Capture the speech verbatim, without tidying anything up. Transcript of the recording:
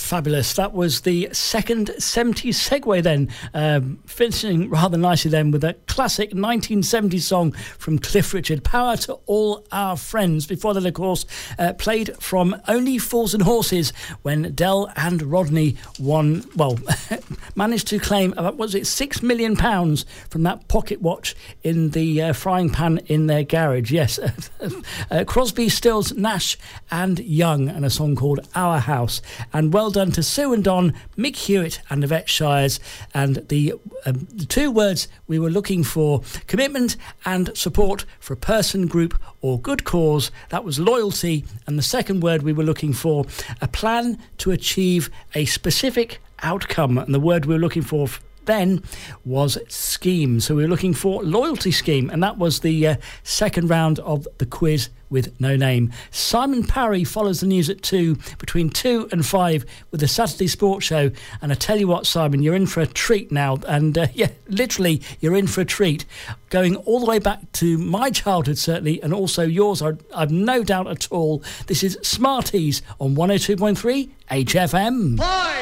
Fabulous. That was the second seventies segue then, um, finishing rather nicely then with a classic nineteen seventies song from Cliff Richard, Power to All Our Friends. Before that, of course, uh, played from Only Fools and Horses when Del and Rodney won, well, managed to claim, about, what was it, six million pounds from that pocket watch in the uh, frying pan in their garage. Yes, uh, Crosby, Stills, Nash and Young, and a song called Our House. And well done to Sue and Don, Mick Hewitt and Yvette Shires. And the, um, the two words we were looking for, commitment and support for a person, group or good cause. That was loyalty. And the second word we were looking for, a plan to achieve a specific outcome. And the word we were looking for then was scheme. So we were looking for loyalty scheme, and that was the uh, second round of the quiz with no name. Simon Parry follows the news at two, between two and five with the Saturday Sports Show. And I tell you what, Simon, you're in for a treat now. And uh, yeah, literally, you're in for a treat. Going all the way back to my childhood, certainly, and also yours, I, I've no doubt at all. This is Smarties on one oh two point three H F M. Five.